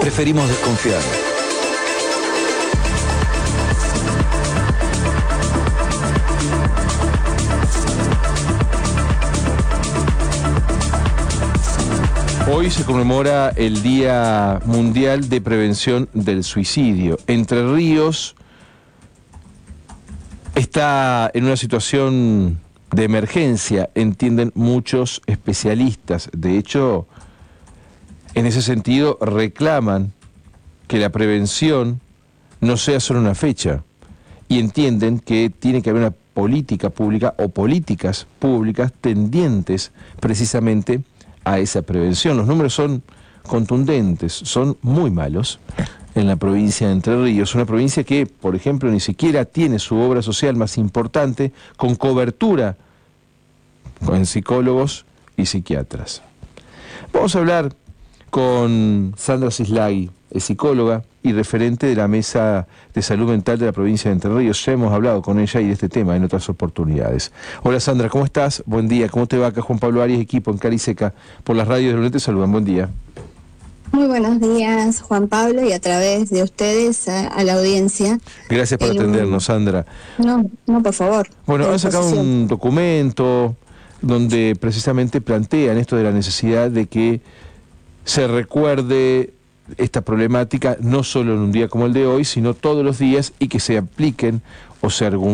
preferimos desconfiar. Hoy se conmemora el Día Mundial de Prevención del Suicidio. Entre Ríos está en una situación de emergencia, entienden muchos especialistas. De hecho, en ese sentido reclaman que la prevención no sea solo una fecha y entienden que tiene que haber una política pública o políticas públicas tendientes precisamente a esa prevención. Los números son contundentes, son muy malos en la provincia de Entre Ríos, una provincia que, por ejemplo, ni siquiera tiene su obra social más importante con cobertura con psicólogos y psiquiatras. Vamos a hablar con Sandra Cislay, es psicóloga y referente de la Mesa de Salud Mental de la provincia de Entre Ríos. Ya hemos hablado con ella y de este tema en otras oportunidades. Hola Sandra, ¿cómo estás? Buen día, ¿cómo te va? Acá Juan Pablo Arias, equipo en Cariseca, por las radios de Lunes te saludan, buen día. Muy buenos días, Juan Pablo, y a través de ustedes a la audiencia. Gracias por atendernos, Sandra. No, por favor. Bueno, han sacado un documento donde precisamente plantean esto de la necesidad de que se recuerde esta problemática no solo en un día como el de hoy, sino todos los días, y que se apliquen o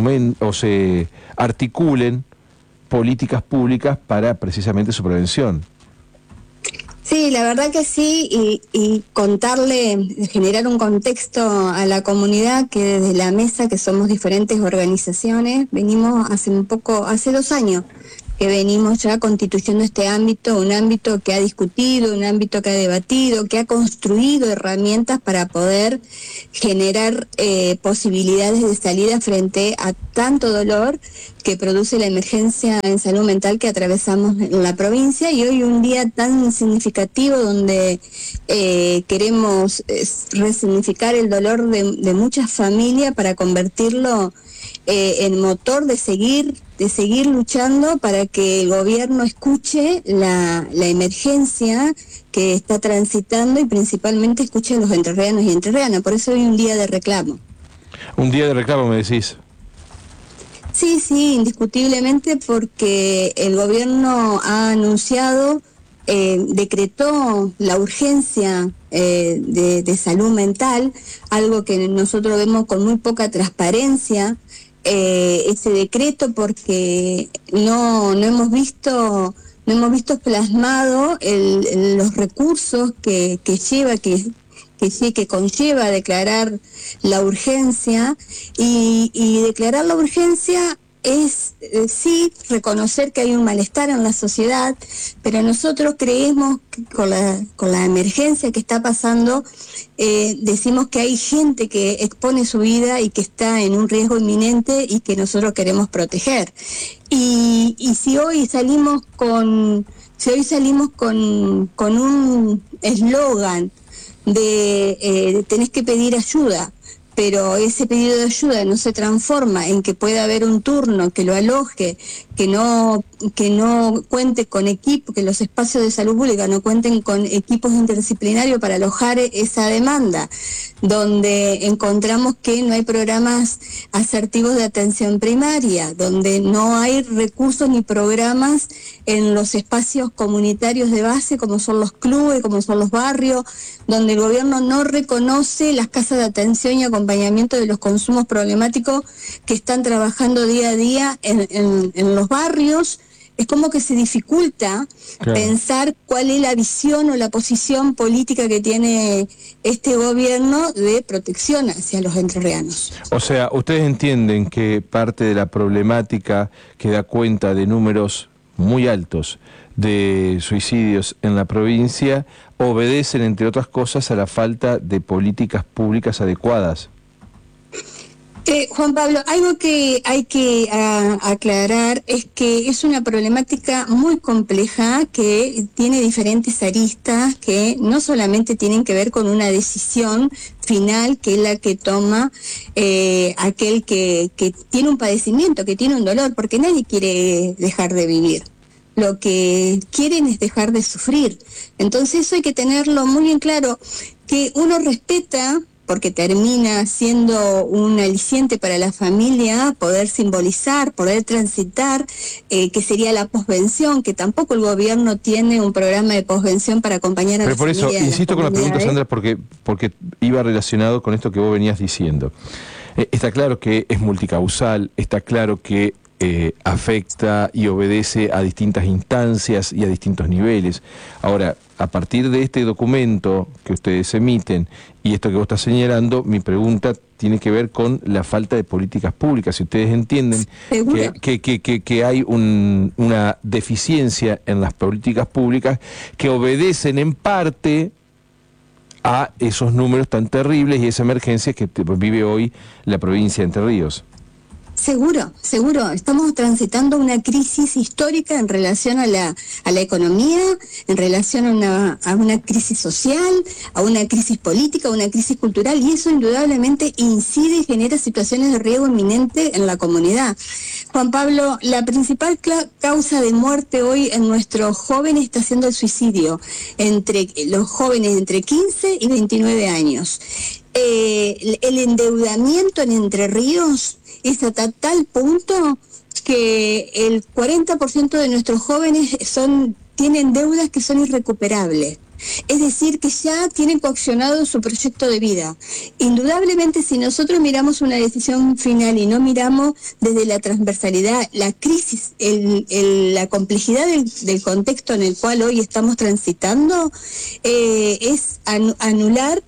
se articulen políticas públicas para precisamente su prevención. Sí, la verdad que sí, y generar un contexto a la comunidad que desde la mesa, que somos diferentes organizaciones, venimos hace 2 años que venimos ya constituyendo este ámbito, un ámbito que ha discutido, un ámbito que ha debatido, que ha construido herramientas para poder generar posibilidades de salida frente a tanto dolor que produce la emergencia en salud mental que atravesamos en la provincia, y hoy un día tan significativo donde queremos resignificar el dolor de muchas familias para convertirlo en motor de seguir luchando para que el gobierno escuche la emergencia que está transitando y principalmente escuche a los entrerrianos y entrerrianas. Por eso hoy un día de reclamo. Un día de reclamo, me decís. Sí, indiscutiblemente, porque el gobierno ha anunciado, decretó la urgencia de salud mental, algo que nosotros vemos con muy poca transparencia, ese decreto, porque no hemos visto plasmado los recursos que conlleva declarar la urgencia, y declarar la urgencia es sí reconocer que hay un malestar en la sociedad, pero nosotros creemos que con la emergencia que está pasando, decimos que hay gente que expone su vida y que está en un riesgo inminente y que nosotros queremos proteger. Y si hoy salimos con un eslogan de tenés que pedir ayuda, pero ese pedido de ayuda no se transforma en que pueda haber un turno que lo aloje, que no cuente con equipo, que los espacios de salud pública no cuenten con equipos interdisciplinarios para alojar esa demanda, donde encontramos que no hay programas asertivos de atención primaria, donde no hay recursos ni programas en los espacios comunitarios de base, como son los clubes, como son los barrios, donde el gobierno no reconoce las casas de atención y acompañamiento de los consumos problemáticos que están trabajando día a día en los barrios. Es como que se dificulta pensar cuál es la visión o la posición política que tiene este gobierno de protección hacia los entrerrianos. O sea, ustedes entienden que parte de la problemática que da cuenta de números muy altos de suicidios en la provincia obedecen, entre otras cosas, a la falta de políticas públicas adecuadas. Juan Pablo, algo que hay que aclarar es que es una problemática muy compleja que tiene diferentes aristas que no solamente tienen que ver con una decisión final, que es la que toma aquel que tiene un padecimiento, que tiene un dolor, porque nadie quiere dejar de vivir. Lo que quieren es dejar de sufrir. Entonces eso hay que tenerlo muy en claro, que uno respeta, porque termina siendo un aliciente para la familia, poder simbolizar, poder transitar, que sería la posvención, que tampoco el gobierno tiene un programa de posvención para acompañar a la familia. Pero por eso, insisto con la pregunta, Sandra, porque iba relacionado con esto que vos venías diciendo. Está claro que es multicausal, está claro que afecta y obedece a distintas instancias y a distintos niveles. Ahora, a partir de este documento que ustedes emiten y esto que vos estás señalando, mi pregunta tiene que ver con la falta de políticas públicas. Si ustedes entienden que hay una deficiencia en las políticas públicas que obedecen en parte a esos números tan terribles y esa emergencia que vive hoy la provincia de Entre Ríos. Seguro, seguro. Estamos transitando una crisis histórica en relación a la economía, en relación a una crisis social, a una crisis política, a una crisis cultural, y eso indudablemente incide y genera situaciones de riesgo inminente en la comunidad. Juan Pablo, la principal causa de muerte hoy en nuestros jóvenes está siendo el suicidio, entre los jóvenes entre 15 y 29 años. El endeudamiento en Entre Ríos es hasta tal punto que el 40% de nuestros jóvenes tienen deudas que son irrecuperables. Es decir, que ya tienen coaccionado su proyecto de vida. Indudablemente, si nosotros miramos una decisión final y no miramos desde la transversalidad, la crisis, la complejidad del contexto en el cual hoy estamos transitando, es anular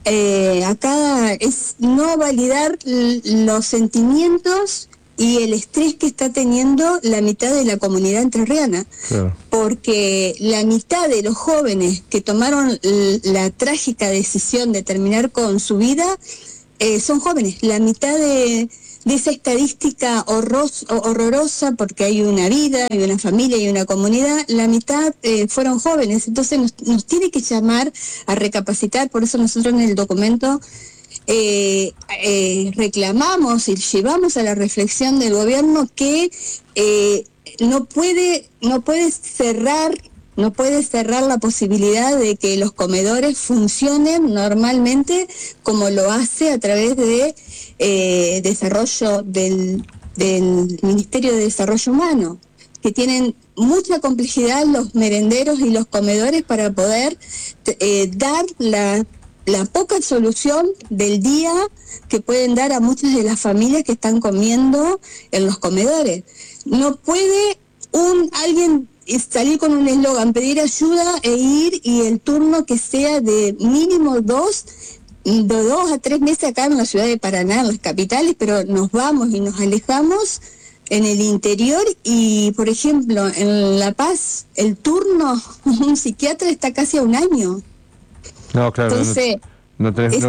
es no validar los sentimientos y el estrés que está teniendo la mitad de la comunidad entrerriana. Claro. Porque la mitad de los jóvenes que tomaron la trágica decisión de terminar con su vida son jóvenes. La mitad de esa estadística horrorosa, porque hay una vida, hay una familia, hay una comunidad, la mitad fueron jóvenes. Entonces nos tiene que llamar a recapacitar. Por eso nosotros en el documento reclamamos y llevamos a la reflexión del gobierno que no puede cerrar la posibilidad de que los comedores funcionen normalmente como lo hace a través de desarrollo del Ministerio de Desarrollo Humano, que tienen mucha complejidad los merenderos y los comedores para poder dar la poca solución del día que pueden dar a muchas de las familias que están comiendo en los comedores. No puede alguien salir con un eslogan, pedir ayuda e ir, y el turno que sea de mínimo 2 a 3 meses acá en la ciudad de Paraná, en las capitales, pero nos vamos y nos alejamos en el interior. Y por ejemplo en La Paz el turno un psiquiatra está casi a 1 año. No, claro. Entonces, no tenés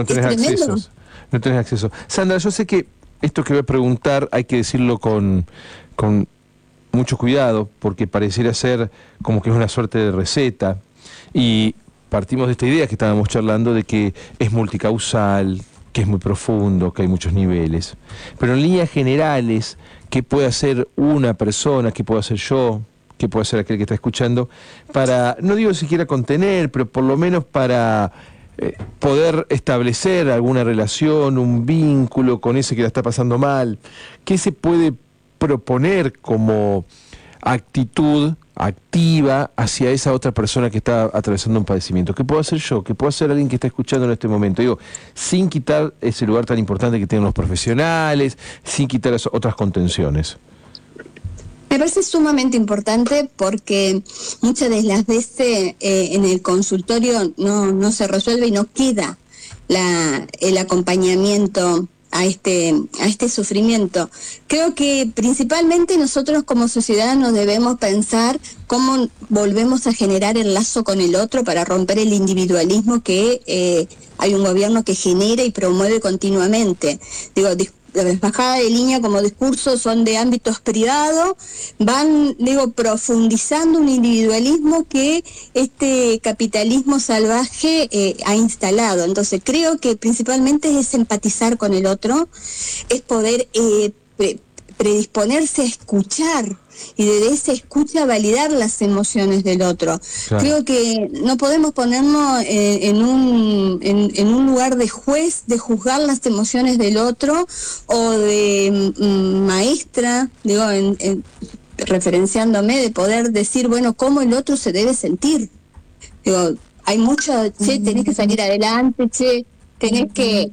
acceso. Sandra, yo sé que esto que voy a preguntar hay que decirlo con mucho cuidado, porque pareciera ser como que es una suerte de receta, y partimos de esta idea que estábamos charlando de que es multicausal, que es muy profundo, que hay muchos niveles. Pero en líneas generales, ¿qué puede hacer una persona, qué puedo hacer yo, qué puede hacer aquel que está escuchando, para, no digo siquiera contener, pero por lo menos para poder establecer alguna relación, un vínculo con ese que la está pasando mal? ¿Qué se puede proponer como actitud activa hacia esa otra persona que está atravesando un padecimiento? ¿Qué puedo hacer yo? ¿Qué puedo hacer alguien que está escuchando en este momento? Digo, sin quitar ese lugar tan importante que tienen los profesionales, sin quitar esas otras contenciones. Me parece sumamente importante, porque muchas de las veces en el consultorio no se resuelve y no queda el acompañamiento a este sufrimiento. Creo que principalmente nosotros como sociedad nos debemos pensar cómo volvemos a generar el lazo con el otro para romper el individualismo que hay un gobierno que genera y promueve continuamente. Digo, las bajadas de línea como discursos son de ámbitos privados, van, profundizando un individualismo que este capitalismo salvaje ha instalado. Entonces creo que principalmente es empatizar con el otro, es poder predisponerse a escuchar y de esa escucha validar las emociones del otro. Claro. Creo que no podemos ponernos en un lugar de juez, de juzgar las emociones del otro o de maestra, digo, referenciándome, de poder decir, bueno, cómo el otro se debe sentir. Digo, hay mucho, che, tenés que salir adelante, che, tenés que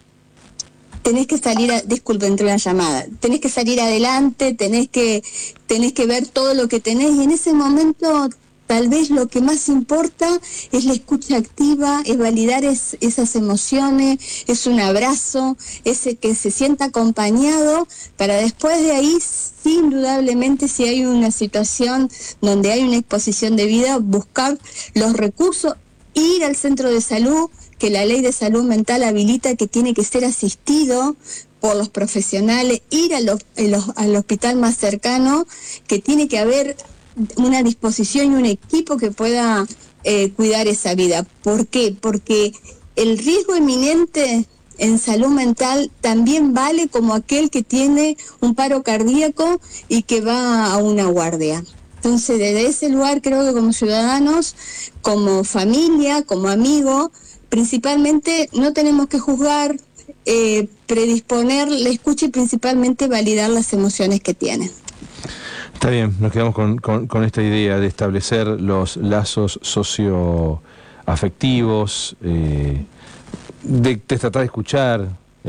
salir, disculpe, entré una llamada, tenés que salir adelante, tenés que ver todo lo que tenés, y en ese momento tal vez lo que más importa es la escucha activa, es validar esas emociones, es un abrazo, ese que se sienta acompañado, para después de ahí, sí, indudablemente, si hay una situación donde hay una exposición de vida, buscar los recursos, ir al centro de salud, que la ley de salud mental habilita que tiene que ser asistido por los profesionales, ir al hospital más cercano, que tiene que haber una disposición y un equipo que pueda cuidar esa vida. ¿Por qué? Porque el riesgo inminente en salud mental también vale como aquel que tiene un paro cardíaco y que va a una guardia. Entonces, desde ese lugar creo que como ciudadanos, como familia, como amigos, principalmente no tenemos que juzgar, predisponer la escucha y principalmente validar las emociones que tienen. Está bien, nos quedamos con esta idea de establecer los lazos socioafectivos, de tratar de escuchar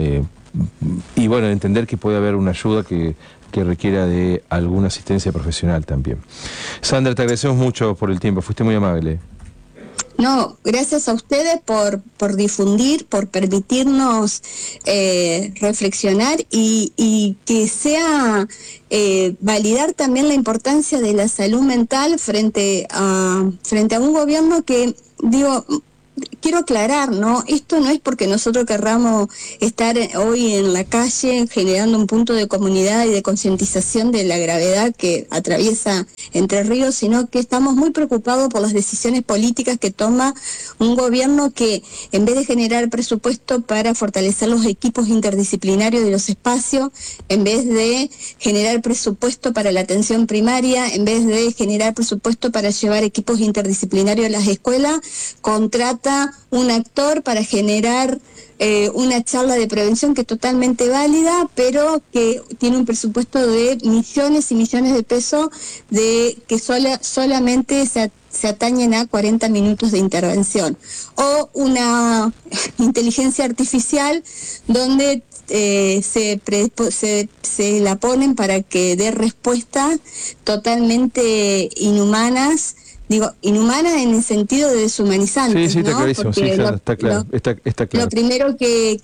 y bueno, de entender que puede haber una ayuda que requiera de alguna asistencia profesional también. Sandra, te agradecemos mucho por el tiempo, fuiste muy amable. No, gracias a ustedes por difundir, por permitirnos reflexionar y que sea validar también la importancia de la salud mental frente a un gobierno que, digo, quiero aclarar, ¿no? Esto no es porque nosotros querramos estar hoy en la calle generando un punto de comunidad y de concientización de la gravedad que atraviesa Entre Ríos, sino que estamos muy preocupados por las decisiones políticas que toma un gobierno que, en vez de generar presupuesto para fortalecer los equipos interdisciplinarios de los espacios, en vez de generar presupuesto para la atención primaria, en vez de generar presupuesto para llevar equipos interdisciplinarios a las escuelas, contrata un actor para generar una charla de prevención que es totalmente válida, pero que tiene un presupuesto de millones y millones de pesos que solamente se atañen a 40 minutos de intervención. O una inteligencia artificial donde se la ponen para que dé respuestas totalmente inhumanas. Digo, inhumana en el sentido de deshumanizante. Sí, está ¿no? clarísimo, sí, Sandra, está claro, está claro. Lo primero que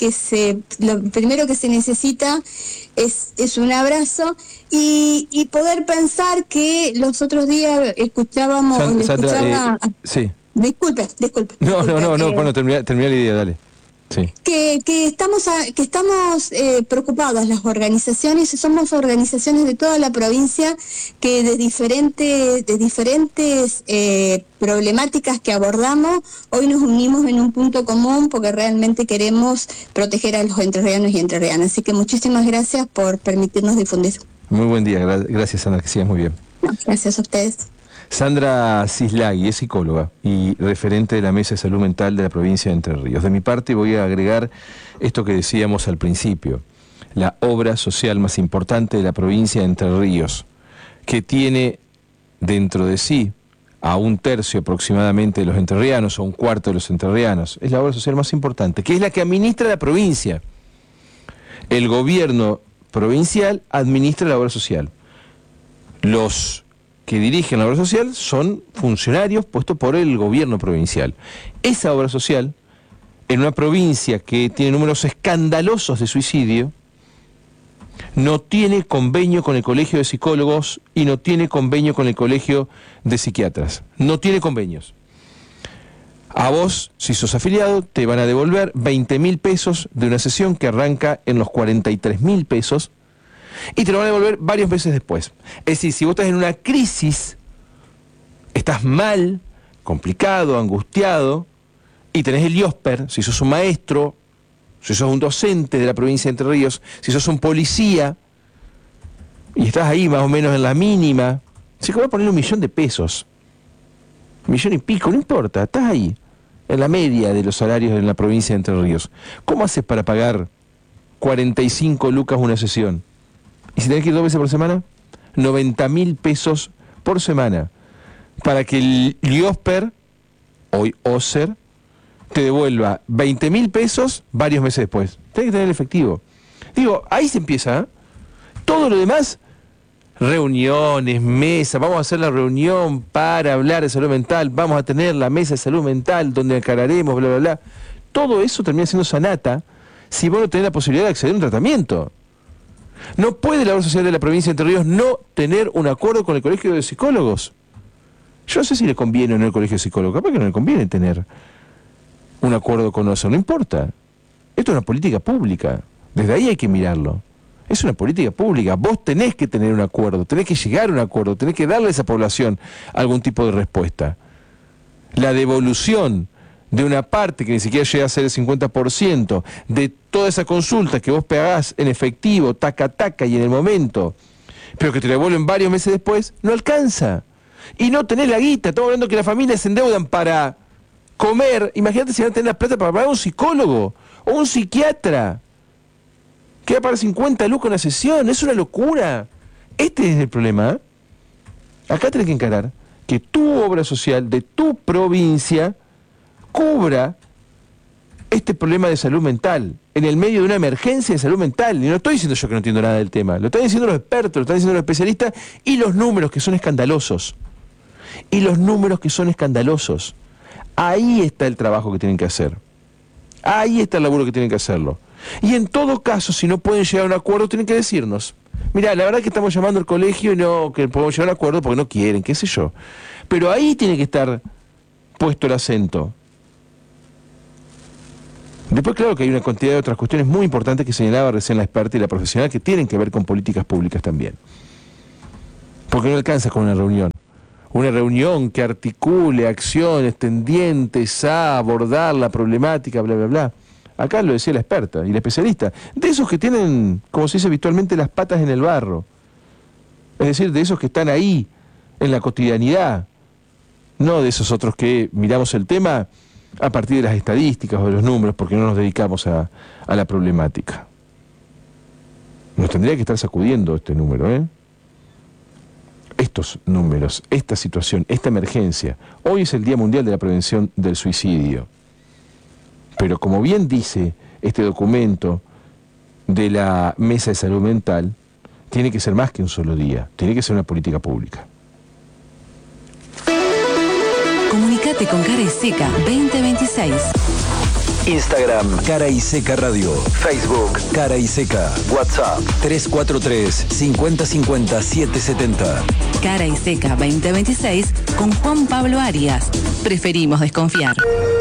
se necesita es un abrazo y poder pensar que los otros días escuchábamos... Sandra, sí. Disculpe. No, bueno, termina la idea, dale. Sí. Que estamos preocupadas las organizaciones, somos organizaciones de toda la provincia que de diferentes problemáticas que abordamos, hoy nos unimos en un punto común porque realmente queremos proteger a los entrerrianos y entrerrianas. Así que muchísimas gracias por permitirnos difundir. Muy buen día, gracias Sandra, que sigas muy bien. No, gracias a ustedes. Sandra Cislagui es psicóloga y referente de la Mesa de Salud Mental de la provincia de Entre Ríos. De mi parte voy a agregar esto que decíamos al principio, la obra social más importante de la provincia de Entre Ríos, que tiene dentro de sí a 1/3 aproximadamente de los entrerrianos o 1/4 de los entrerrianos. Es la obra social más importante, que es la que administra la provincia. El gobierno provincial administra la obra social. Los que dirigen la obra social son funcionarios puestos por el gobierno provincial. Esa obra social, en una provincia que tiene números escandalosos de suicidio, no tiene convenio con el Colegio de Psicólogos y no tiene convenio con el Colegio de Psiquiatras. No tiene convenios. A vos, si sos afiliado, te van a devolver 20.000 pesos de una sesión que arranca en los 43.000 pesos y te lo van a devolver varios meses después. Es decir, si vos estás en una crisis, estás mal, complicado, angustiado, y tenés el IOSPER, si sos un maestro, si sos un docente de la provincia de Entre Ríos, si sos un policía, y estás ahí más o menos en la mínima, se va a poner 1.000.000 de pesos, 1.000.000 y pico, no importa, estás ahí, en la media de los salarios en la provincia de Entre Ríos. ¿Cómo haces para pagar 45 lucas una sesión? Y si tenés que ir 2 veces por semana, 90.000 pesos por semana, para que el IOSPER, hoy OSER, te devuelva 20.000 pesos varios meses después. Tenés que tener el efectivo. Digo, ahí se empieza, ¿eh? Todo lo demás, reuniones, mesas, vamos a hacer la reunión para hablar de salud mental, vamos a tener la mesa de salud mental donde encararemos, bla, bla, bla. Todo eso termina siendo sanata si vos no tenés la posibilidad de acceder a un tratamiento. No puede la obra social de la provincia de Entre Ríos no tener un acuerdo con el Colegio de Psicólogos. Yo no sé si le conviene o no el Colegio de Psicólogos, capaz que no le conviene tener un acuerdo con eso, no importa. Esto es una política pública, desde ahí hay que mirarlo. Es una política pública, vos tenés que tener un acuerdo, tenés que llegar a un acuerdo, tenés que darle a esa población algún tipo de respuesta. La devolución de una parte que ni siquiera llega a ser el 50% de toda esa consulta que vos pagás en efectivo, taca taca y en el momento, pero que te la devuelven varios meses después, no alcanza. Y no tenés la guita, estamos hablando que las familias se endeudan para comer, imagínate si van a tener la plata para pagar a un psicólogo o un psiquiatra. Que va a pagar 50 lucas una sesión, es una locura. Este es el problema, ¿eh? Acá tenés que encarar que tu obra social de tu provincia cubra este problema de salud mental, en el medio de una emergencia de salud mental. Y no estoy diciendo yo que no entiendo nada del tema, lo están diciendo los expertos, lo están diciendo los especialistas, y los números que son escandalosos. Y los números que son escandalosos. Ahí está el trabajo que tienen que hacer. Ahí está el laburo que tienen que hacerlo. Y en todo caso, si no pueden llegar a un acuerdo, tienen que decirnos: mirá, la verdad que estamos llamando al colegio y no que podemos llegar a un acuerdo porque no quieren, qué sé yo. Pero ahí tiene que estar puesto el acento. Después, claro que hay una cantidad de otras cuestiones muy importantes que señalaba recién la experta y la profesional que tienen que ver con políticas públicas también. Porque no alcanza con una reunión. Una reunión que articule acciones tendientes a abordar la problemática, bla, bla, bla. Acá lo decía la experta y la especialista. De esos que tienen, como se dice habitualmente, las patas en el barro. Es decir, de esos que están ahí, en la cotidianidad. No de esos otros que miramos el tema a partir de las estadísticas o de los números, porque no nos dedicamos a la problemática. Nos tendría que estar sacudiendo este número, ¿eh? Estos números, esta situación, esta emergencia. Hoy es el Día Mundial de la Prevención del Suicidio. Pero como bien dice este documento de la Mesa de Salud Mental, tiene que ser más que un solo día, tiene que ser una política pública. Comunicate con Cara y Seca 2026. Instagram, Cara y Seca Radio. Facebook, Cara y Seca. WhatsApp, 343-5050-770. Cara y Seca 2026 con Juan Pablo Arias. Preferimos desconfiar.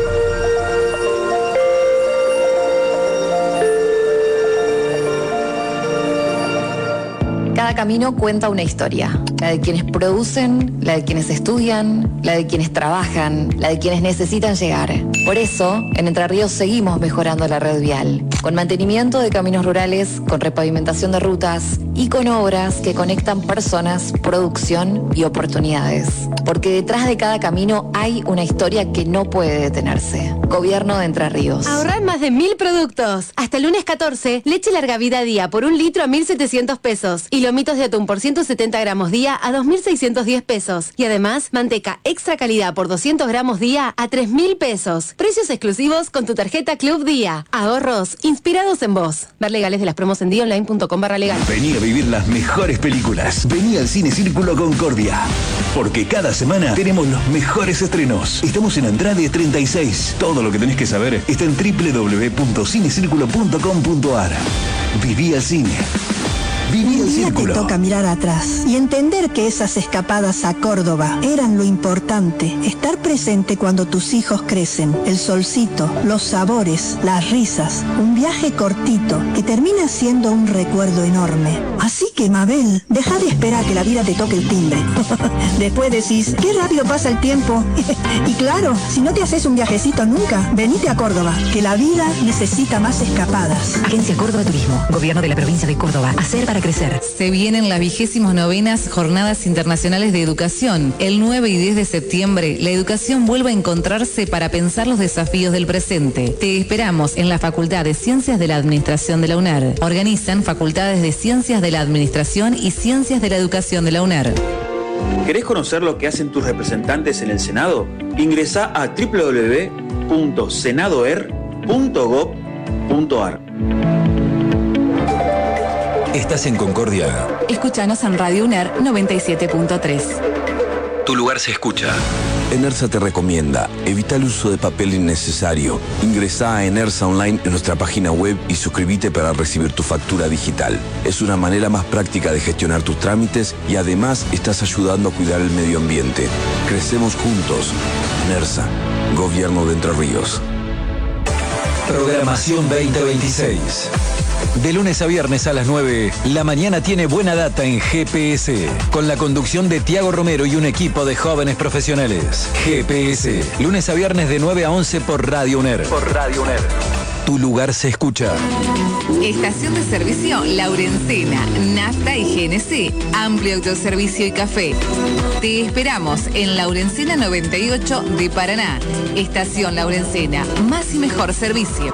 Cada camino cuenta una historia, la de quienes producen, la de quienes estudian, la de quienes trabajan, la de quienes necesitan llegar. Por eso, en Entre Ríos seguimos mejorando la red vial, con mantenimiento de caminos rurales, con repavimentación de rutas y con obras que conectan personas, producción y oportunidades. Porque detrás de cada camino hay una historia que no puede detenerse. Gobierno de Entre Ríos. Ahorrar más de 1.000 productos. Hasta el lunes 14, leche larga vida día por 1 litro a 1.700 pesos. Y lomitos de atún por 170 gramos día a 2.610 pesos. Y además, manteca extra calidad por 200 gramos día a 3.000 pesos. Precios exclusivos con tu tarjeta Club Día. Ahorros inspirados en vos. Ver legales de las promos en dionline.com/legal. Vení a vivir las mejores películas. Vení al Cine Círculo Concordia. Porque cada semana tenemos los mejores estrenos. Estamos en Andrade 36. Todo lo que tenés que saber está en www.cinecirculo.com.ar. Viví al cine. Viví el círculo. Te toca mirar atrás y entender que esas escapadas a Córdoba eran lo importante. Estar presente cuando tus hijos crecen. El solcito, los sabores, las risas. Un viaje cortito que termina siendo un recuerdo enorme. Así que, Mabel. Deja de esperar que la vida te toque el timbre. Después decís, qué rápido pasa el tiempo. Y claro, si no te haces un viajecito nunca, venite a Córdoba, que la vida necesita más escapadas. Agencia Córdoba Turismo, Gobierno de la Provincia de Córdoba. Hacer para crecer. Se vienen las 29ª Jornadas Internacionales de Educación. El 9 y 10 de septiembre, la educación vuelve a encontrarse para pensar los desafíos del presente. Te esperamos en la Facultad de Ciencias de la Administración de la UNER. Organizan Facultades de Ciencias de la Administración y Ciencias de la Educación de la UNER. ¿Querés conocer lo que hacen tus representantes en el Senado? Ingresá a www.senadoer.gov.ar. ¿Estás en Concordia? Escúchanos en Radio UNER 97.3. Tu lugar se escucha. Enersa te recomienda, evita el uso de papel innecesario. Ingresá a Enersa Online en nuestra página web y suscríbete para recibir tu factura digital. Es una manera más práctica de gestionar tus trámites y además estás ayudando a cuidar el medio ambiente. Crecemos juntos. Enersa, Gobierno de Entre Ríos. Programación 2026. De lunes a viernes a las 9, la mañana tiene buena data en GPS, con la conducción de Tiago Romero y un equipo de jóvenes profesionales. GPS, lunes a viernes de 9 a 11 por Radio UNER. Tu lugar se escucha. Estación de servicio Laurencena, Nafta y GNC, amplio autoservicio y café. Te esperamos en Laurencena 98 de Paraná. Estación Laurencena, más y mejor servicio.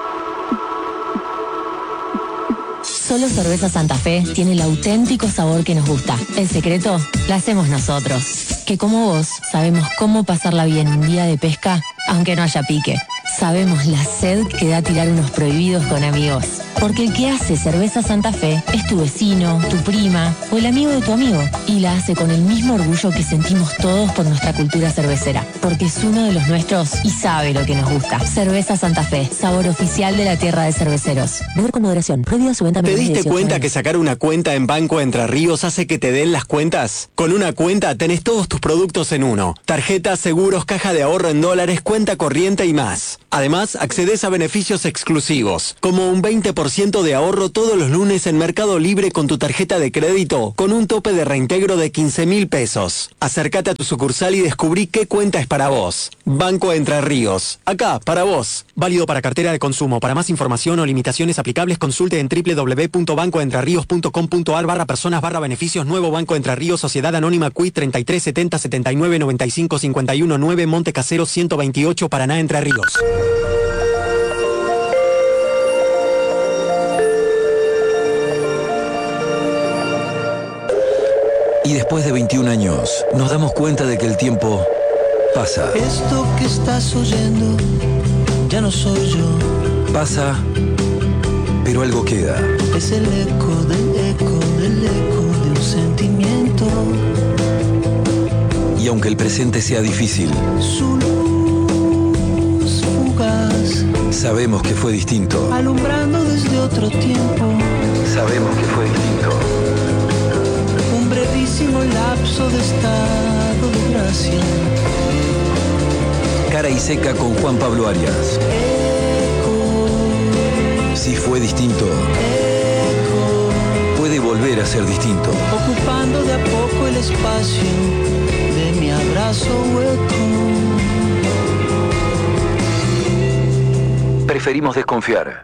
Solo Cerveza Santa Fe tiene el auténtico sabor que nos gusta. El secreto lo hacemos nosotros, que como vos sabemos cómo pasarla bien un día de pesca, aunque no haya pique. Sabemos la sed que da tirar unos prohibidos con amigos. Porque el que hace Cerveza Santa Fe es tu vecino, tu prima o el amigo de tu amigo. Y la hace con el mismo orgullo que sentimos todos por nuestra cultura cervecera. Porque es uno de los nuestros y sabe lo que nos gusta. Cerveza Santa Fe, sabor oficial de la tierra de cerveceros. Beber con moderación. Prohibida su venta. ¿Te diste cuenta que sacar una cuenta en Banco Entre Ríos hace que te den las cuentas? Con una cuenta tenés todos tus productos en uno. Tarjetas, seguros, caja de ahorro en dólares, cuenta corriente y más. Además, accedes a beneficios exclusivos, como un 20% de ahorro todos los lunes en Mercado Libre con tu tarjeta de crédito, con un tope de reintegro de 15.000 pesos. Acércate a tu sucursal y descubrí qué cuenta es para vos. Banco Entre Ríos. Acá, para vos. Válido para cartera de consumo. Para más información o limitaciones aplicables, consulte en www.bancoentrerios.com.ar/personas/beneficios. Nuevo Banco Entre Ríos, Sociedad Anónima CUI 33 70 79 95 51 9, Monte Casero 128, Paraná, Entre Ríos. Y después de 21 años, nos damos cuenta de que el tiempo pasa. Esto que estás oyendo ya no soy yo. Pasa, pero algo queda. Es el eco del eco del eco de un sentimiento. Y aunque el presente sea difícil, su luz fugaz, sabemos que fue distinto. Alumbrando desde otro tiempo. Sabemos que fue distinto. Un brevísimo lapso de estado de gracia. Cara y Seca con Juan Pablo Arias. Si fue distinto, puede volver a ser distinto. Ocupando de a poco el espacio de mi abrazo hueco. Preferimos desconfiar.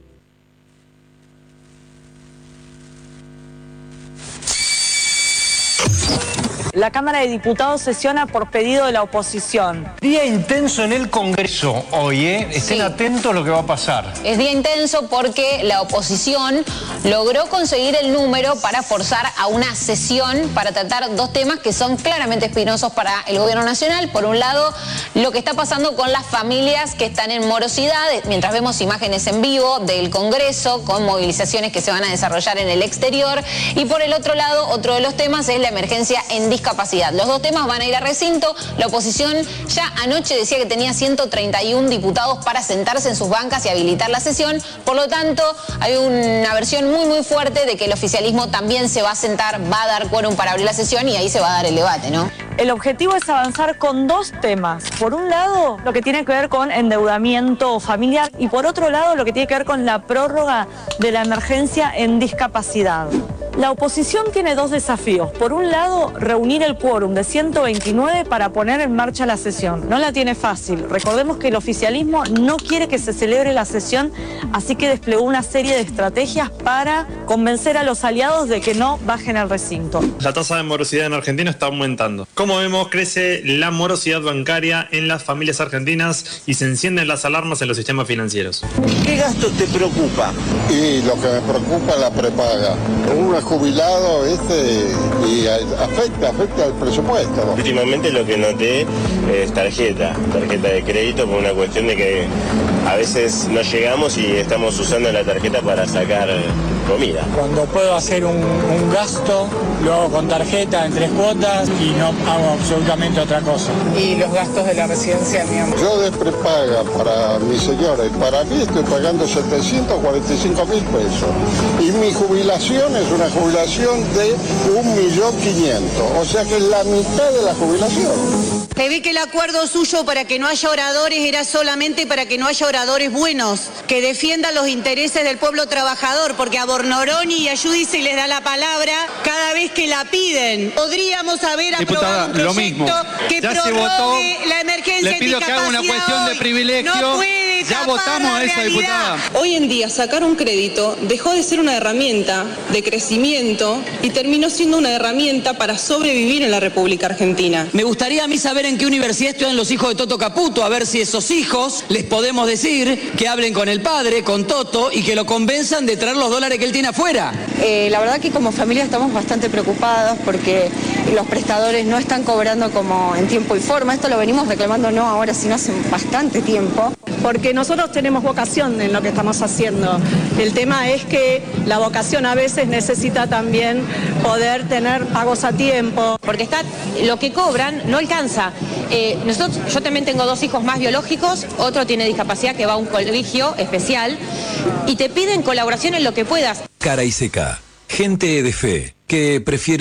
La Cámara de Diputados sesiona por pedido de la oposición. Día intenso en el Congreso hoy, ¿eh? Estén atentos a lo que va a pasar. Es día intenso porque la oposición logró conseguir el número para forzar a una sesión para tratar dos temas que son claramente espinosos para el gobierno nacional. Por un lado, lo que está pasando con las familias que están en morosidad, mientras vemos imágenes en vivo del Congreso con movilizaciones que se van a desarrollar en el exterior. Y por el otro lado, otro de los temas es la emergencia en discapacidad. Los dos temas van a ir a recinto. La oposición ya anoche decía que tenía 131 diputados para sentarse en sus bancas y habilitar la sesión. Por lo tanto, hay una versión muy fuerte de que el oficialismo también se va a sentar, va a dar quórum para abrir la sesión y ahí se va a dar el debate, ¿no? El objetivo es avanzar con dos temas. Por un lado, lo que tiene que ver con endeudamiento familiar y por otro lado, lo que tiene que ver con la prórroga de la emergencia en discapacidad. La oposición tiene dos desafíos. Por un lado, reunir el quórum de 129 para poner en marcha la sesión. No la tiene fácil. Recordemos que el oficialismo no quiere que se celebre la sesión, así que desplegó una serie de estrategias para convencer a los aliados de que no bajen al recinto. La tasa de morosidad en Argentina está aumentando. Como vemos, crece la morosidad bancaria en las familias argentinas y se encienden las alarmas en los sistemas financieros. ¿Qué gasto te preocupa? Y lo que me preocupa es la prepaga. Uno es jubilado, y afecta al presupuesto. Últimamente lo que noté es tarjeta de crédito por una cuestión de que a veces no llegamos y estamos usando la tarjeta para sacar comida. Cuando puedo hacer un gasto, lo hago con tarjeta en 3 cuotas y no hago absolutamente otra cosa. Y los gastos de la residencia, mi amor. Yo de prepaga para mi señora y para mí estoy pagando 745.000 pesos. Y mi jubilación es una jubilación de 1.500.000. O sea que es la mitad de la jubilación. Se ve que el acuerdo suyo para que no haya oradores era solamente para que no haya oradores buenos, que defiendan los intereses del pueblo trabajador, porque a Bornoroni y a Giudice les da la palabra cada vez que la piden. Podríamos haber aprobado un proyecto que prorrogue la emergencia. Le pido que haga una cuestión de privilegio. No puede ya votamos a esa diputada. Hoy en día sacar un crédito dejó de ser una herramienta de crecimiento y terminó siendo una herramienta para sobrevivir en la República Argentina. Me gustaría a mí saber en qué universidad estudian los hijos de Toto Caputo, a ver si esos hijos les podemos decir que hablen con el padre, con Toto, y que lo convenzan de traer los dólares que él tiene afuera. La verdad que como familia estamos bastante preocupados porque los prestadores no están cobrando como en tiempo y forma. Esto lo venimos reclamando no ahora, sino hace bastante tiempo. Porque nosotros tenemos vocación en lo que estamos haciendo. El tema es que la vocación a veces necesita también poder tener pagos a tiempo. Porque lo que cobran no alcanza. Yo también tengo 2 hijos más biológicos, otro tiene discapacidad que va a un colegio especial y te piden colaboración en lo que puedas. Cara y seca. Gente de fe que prefiere